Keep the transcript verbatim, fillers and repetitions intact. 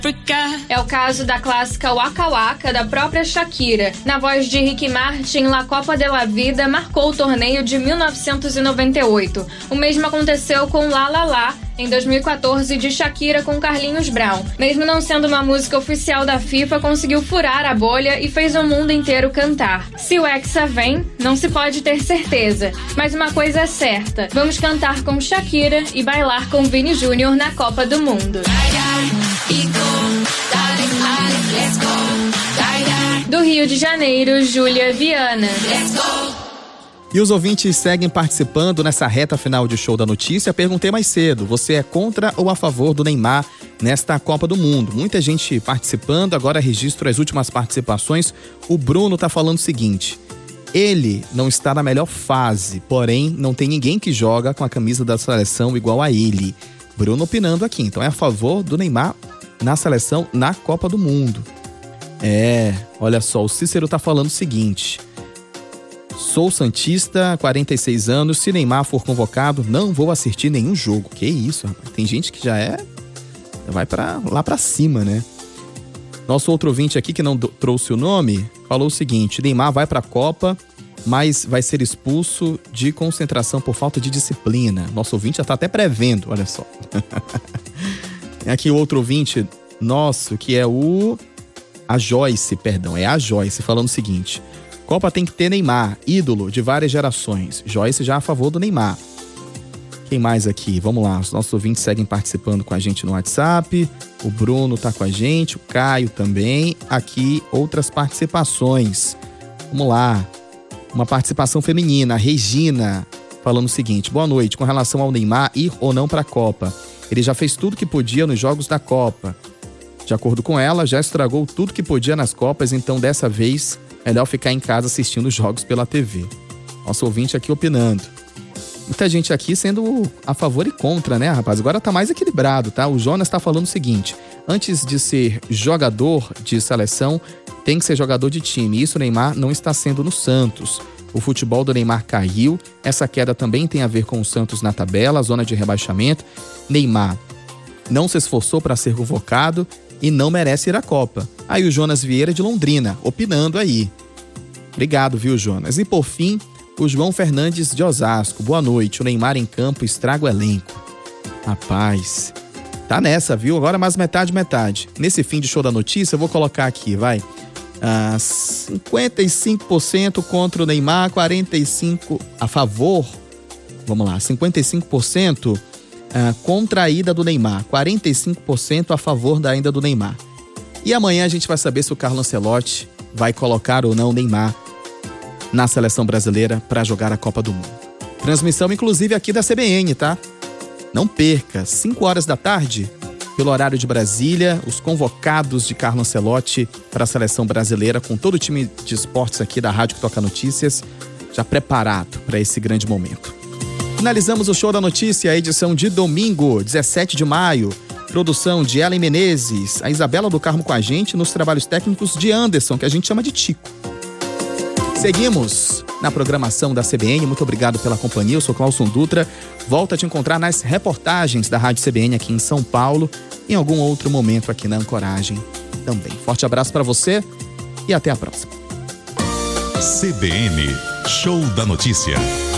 É o caso da clássica Waka Waka, da própria Shakira. Na voz de Ricky Martin, La Copa de la Vida marcou o torneio de mil novecentos e noventa e oito. O mesmo aconteceu com La La La, em dois mil e quatorze, de Shakira com Carlinhos Brown. Mesmo não sendo uma música oficial da FIFA, conseguiu furar a bolha e fez o mundo inteiro cantar. Se o Hexa vem, não se pode ter certeza. Mas uma coisa é certa, vamos cantar com Shakira e bailar com Vini Júnior na Copa do Mundo. Do Rio de Janeiro, Júlia Viana. E os ouvintes seguem participando nessa reta final de Show da Notícia. Perguntei mais cedo, você é contra ou a favor do Neymar nesta Copa do Mundo? Muita gente participando, agora registro as últimas participações. O Bruno tá falando o seguinte: ele não está na melhor fase, porém não tem ninguém que joga com a camisa da seleção igual a ele. Bruno opinando aqui, então é a favor do Neymar na seleção na Copa do Mundo. É, olha só, o Cícero tá falando o seguinte: sou santista, quarenta e seis anos, se Neymar for convocado, não vou assistir nenhum jogo. Que isso, rapaz, tem gente que já é, vai pra, lá pra cima, né? Nosso outro ouvinte aqui, que não do, trouxe o nome, falou o seguinte: Neymar vai pra Copa, mas vai ser expulso de concentração por falta de disciplina. Nosso ouvinte já tá até prevendo, olha só. Aqui o outro ouvinte nosso, que é o... A Joyce, perdão, é a Joyce, falando o seguinte: Copa tem que ter Neymar, ídolo de várias gerações. Joyce já a favor do Neymar. Quem mais aqui? Vamos lá, os nossos ouvintes seguem participando com a gente no WhatsApp. O Bruno tá com a gente, o Caio também. Aqui outras participações. Vamos lá. Uma participação feminina, a Regina, falando o seguinte: boa noite, com relação ao Neymar ir ou não para a Copa. Ele já fez tudo que podia nos jogos da Copa. De acordo com ela, já estragou tudo que podia nas Copas, então dessa vez, melhor ficar em casa assistindo os jogos pela T V. Nosso ouvinte aqui opinando. Muita gente aqui sendo a favor e contra, né, rapaz? Agora tá mais equilibrado, tá? O Jonas tá falando o seguinte: antes de ser jogador de seleção, tem que ser jogador de time. Isso o Neymar não está sendo no Santos. O futebol do Neymar caiu. Essa queda também tem a ver com o Santos na tabela, zona de rebaixamento. Neymar não se esforçou para ser convocado e não merece ir à Copa. Aí o Jonas Vieira de Londrina, opinando aí. Obrigado, viu, Jonas? E por fim, o João Fernandes de Osasco. Boa noite, o Neymar em campo estraga o elenco. Rapaz, tá nessa, viu? Agora mais metade, metade. Nesse fim de Show da Notícia, eu vou colocar aqui, vai. Ah, cinquenta e cinco por cento contra o Neymar, quarenta e cinco por cento a favor. Vamos lá, cinquenta e cinco por cento ah, contra a ida do Neymar, quarenta e cinco por cento a favor da ida do Neymar. E amanhã a gente vai saber se o Carlo Ancelotti vai colocar ou não o Neymar na seleção brasileira para jogar a Copa do Mundo. Transmissão inclusive aqui da C B N, tá? Não perca, cinco horas da tarde, pelo horário de Brasília, os convocados de Carlo Ancelotti para a seleção brasileira, com todo o time de esportes aqui da Rádio que Toca Notícias, já preparado para esse grande momento. Finalizamos o Show da Notícia, a edição de domingo, dezessete de maio. Produção de Ellen Menezes, a Isabela do Carmo com a gente, nos trabalhos técnicos de Anderson, que a gente chama de Tico. Seguimos na programação da C B N. Muito obrigado pela companhia. Eu sou Clauson Dutra. Volto a te encontrar nas reportagens da Rádio C B N aqui em São Paulo, em algum outro momento aqui na Ancoragem também. Forte abraço para você e até a próxima. C B N Show da Notícia.